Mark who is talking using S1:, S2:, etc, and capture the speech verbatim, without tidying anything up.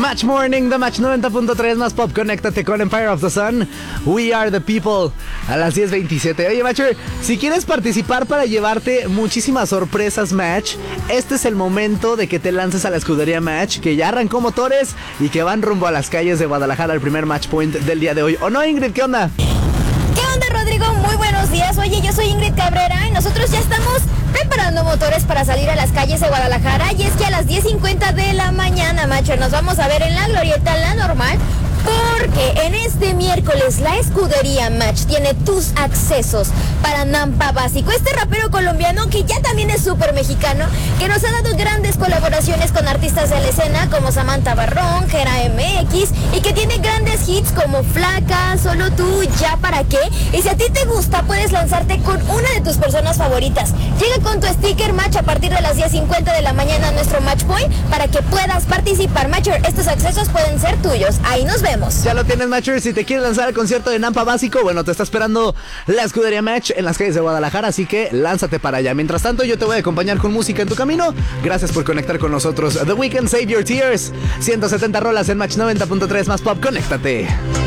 S1: Match Morning, The Match noventa punto tres más pop. Conéctate con Empire of the Sun. We are the people. A las diez veintisiete. Oye, Matcher, si quieres participar para llevarte muchísimas sorpresas, Match, este es el momento de que te lances a la escudería Match, que ya arrancó motores y que van rumbo a las calles de Guadalajara, el primer Match Point del día de hoy. ¿O no, Ingrid? ¿Qué onda?
S2: ¿Qué onda, Rodrigo? Muy buenos días. Oye, yo soy Ingrid Cabrera y nosotros ya estamos preparando motores para salir a las calles de Guadalajara. Y es que a las diez cincuenta de la mañana, Matcher, nos vamos a ver en la glorieta La Normal, porque en este miércoles la escudería Match tiene tus accesos para Nampa Básico, este rapero colombiano que ya también es súper mexicano, que nos ha dado grandes colaboraciones con artistas de la escena como Samantha Barrón, Gera M X, y que tiene grandes hits como Flaca, Solo Tú, Ya Para Qué. Y si a ti te gusta, puedes lanzarte con una de tus personas favoritas. Llega con tu sticker Match a partir de las diez cincuenta de la mañana a nuestro Match Point para que puedas participar. Matcher, estos accesos pueden ser tuyos. Ahí nos vemos.
S1: Ya lo tienes, Matcher. Si te quieres lanzar al concierto de Nampa Básico, bueno, te está esperando la escudería Match en las calles de Guadalajara, así que lánzate para allá. Mientras tanto, yo te voy a acompañar con música en tu camino. Gracias por conectar con nosotros. The Weeknd, Save Your Tears. ciento setenta rolas en Match noventa punto tres más pop. Conéctate.